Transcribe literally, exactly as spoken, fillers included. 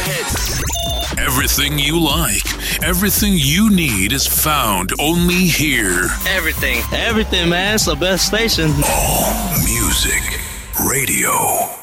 hits. Everything you like, everything you need is found only here. Everything. Everything, man. It's the best station. All Music Radio.